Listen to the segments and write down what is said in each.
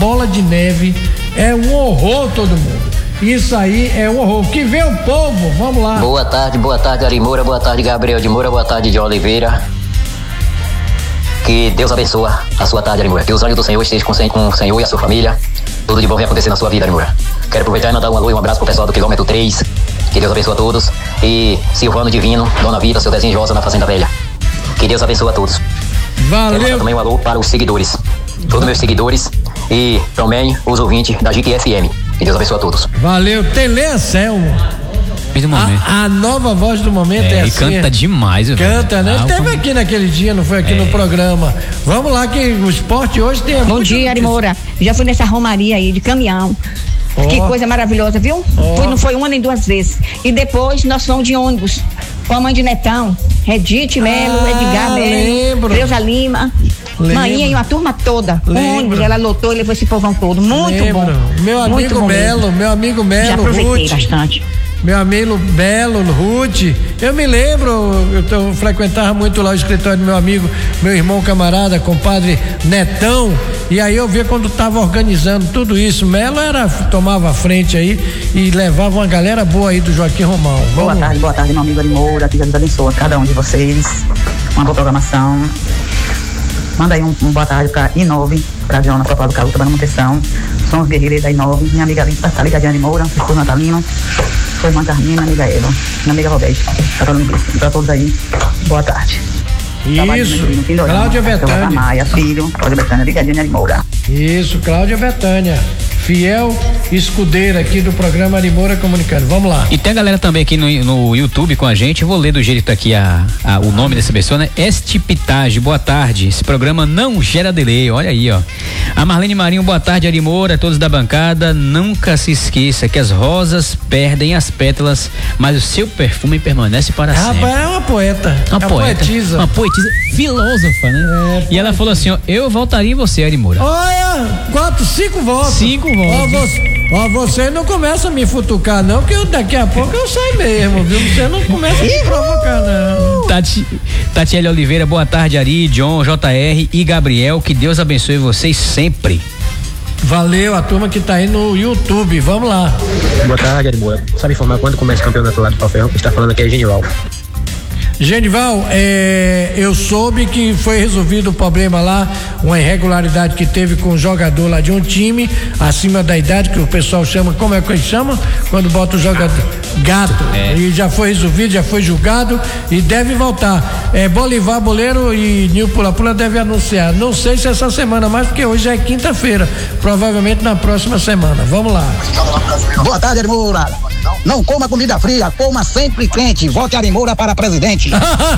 bola de neve, é um horror todo mundo. Isso aí é um horror. Que vê o povo, vamos lá. Boa tarde, Ari Moura, boa tarde, Gabriel de Moura, boa tarde, de Oliveira. Que Deus abençoe a sua tarde, Ari Moura. Que os anjos do Senhor estejam com o Senhor e a sua família. Tudo de bom vai acontecer na sua vida, Ari Moura. Quero aproveitar e mandar um alô e um abraço pro pessoal do quilômetro 3. Que Deus abençoe a todos. E Silvano Divino, Dona Vita, seu Dezinho Rosa na Fazenda Velha. Que Deus abençoe a todos. Valeu. Quero mandar também um alô para os seguidores. Todos meus seguidores. E também os ouvintes da JIC FM. Que Deus abençoe a todos. Valeu. Telê Anselmo. A nova voz do momento é assim. Ele canta demais, Canta, né? Ele esteve aqui naquele dia, não foi aqui no programa. Vamos lá, que o esporte hoje tem. Bom dia, Ari Moura. Já fui nessa romaria aí de caminhão. Oh. Que coisa maravilhosa, viu? Oh. Não foi uma nem duas vezes. E depois nós fomos de ônibus com a mãe de Netão, Redite Melo, Edgar Melo, Deusa Lima. Maninha e uma turma toda. Ônibus, ela lotou e levou esse povão todo. Muito bom. Meu amigo Melo, já aproveitei bastante. Meu amigo Belo, Ruth, eu me lembro, eu frequentava muito lá o escritório do meu amigo, meu irmão camarada, compadre Netão, e aí eu via quando estava organizando tudo isso. Melo tomava a frente aí e levava uma galera boa aí do Joaquim Romão. Boa tarde, meu amigo Ari Moura, que Deus abençoe cada um de vocês, uma boa programação. Manda aí um boa tarde pra I9, pra Joana, pra Paulo Caluta, pra manutenção. Somos guerreiros da I9, minha amiga tá ligadinha de Moura, esposa Natalino. Sua irmã Carmina, amiga Eva, minha amiga Roberto, pra todos aí, boa tarde. Isso, Cláudia Betânia. Maia, filho, Cláudia Betânia, ligadinha de Moura. Isso, Cláudia Betânia, fiel escudeira aqui do programa Ari Moura Comunicando. Vamos lá. E tem a galera também aqui no YouTube com a gente. Eu vou ler do jeito que tá aqui o nome dessa pessoa, né? Estipitage, boa tarde. Esse programa não gera delay, olha aí, ó. A Marlene Marinho, boa tarde, Ari Moura, todos da bancada. Nunca se esqueça que as rosas perdem as pétalas, mas o seu perfume permanece para sempre. Rapaz, é uma poeta. Uma poetisa. Uma poetisa filósofa, né? E ela falou assim, ó, eu voltaria em você, Ari Moura. Olha, 5 votos. 5 votos. Você não começa a me futucar não, que daqui a pouco eu saio mesmo, viu? Você não começa a me provocar não. Tatiele Oliveira, boa tarde, Ari, John, JR e Gabriel, que Deus abençoe vocês sempre. Valeu, a turma que tá aí no YouTube, vamos lá. Boa tarde, Ari Moura. Sabe informar quando começa o campeonato lá do Palferrão? Está falando aqui é Genival. Genival, eu soube que foi resolvido o problema lá, uma irregularidade que teve com um jogador lá de um time acima da idade, que o pessoal chama, como é que eles chamam? Quando bota o jogador gato. E já foi resolvido, já foi julgado e deve voltar. Bolivar Boleiro e Nil Pula Pula deve anunciar. Não sei se essa semana mais, porque hoje é quinta-feira. Provavelmente na próxima semana. Vamos lá. Boa tarde, Ari Moura. Não coma comida fria, coma sempre quente. Vote Ari Moura para presidente. Não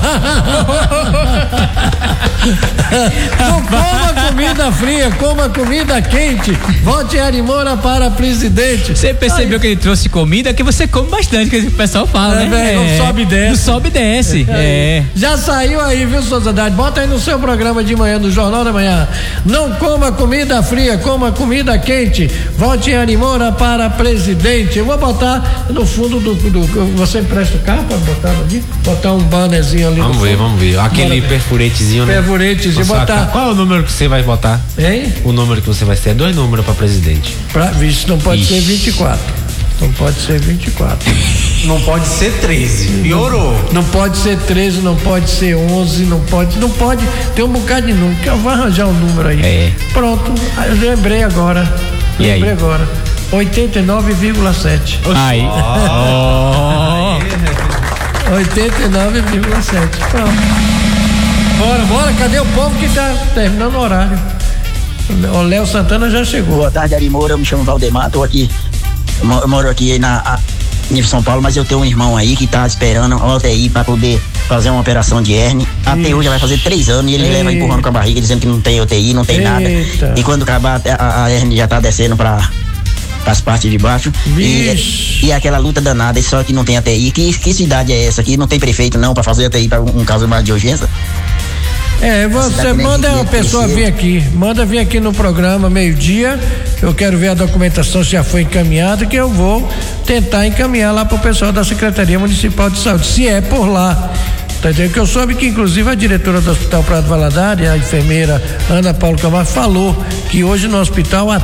coma comida fria, coma comida quente. Vote Ari Moura para presidente. Você percebeu que ele trouxe comida que você come bastante, que o pessoal fala, né? Não sobe e desce. Não sobe e desce. Já saiu aí, viu, sociedade? Bota aí no seu programa de manhã, no Jornal da Manhã. Não coma comida fria, coma comida quente. Vote Ari Moura para presidente. Eu vou botar no fundo você empresta o carro para botar ali? Botar um bannerzinho ali. Vamos ver. Aquele perfuretezinho, né? Perfuretezinho, botar. Qual é o número que você vai botar? Hein? O número que você vai ter é 2 números para presidente. Vixe, não pode ser 24. Não pode ser 24. Não pode ser 13. Piorou. Não pode ser 13, não pode ser 11, não pode. Tem um bocado de número. Que eu vou arranjar um número aí. Pronto, eu lembrei agora. E aí? 89,7. Aí. 89,7. Pronto. Bora, cadê o povo que tá terminando o horário? O Léo Santana já chegou. Boa tarde, Ari Moura, eu me chamo Valdemar, tô aqui, eu moro aqui na nível São Paulo, mas eu tenho um irmão aí que tá esperando a UTI pra poder fazer uma operação de hérnia. Até hoje já vai fazer 3 anos e ele leva empurrando com a barriga, dizendo que não tem UTI, não tem nada. E quando acabar a hérnia já tá descendo para as partes de baixo. E aquela luta danada, só que não tem UTI. Que cidade é essa aqui? Não tem prefeito não para fazer UTI para um caso mais de urgência? Você manda a pessoa vir aqui, manda vir aqui no programa meio-dia. Eu quero ver a documentação se já foi encaminhada, que eu vou tentar encaminhar lá pro pessoal da Secretaria Municipal de Saúde, se é por lá. Tá entendendo? Que eu soube que inclusive a diretora do Hospital Prado Valadares, a enfermeira Ana Paula Camargo, falou que hoje no hospital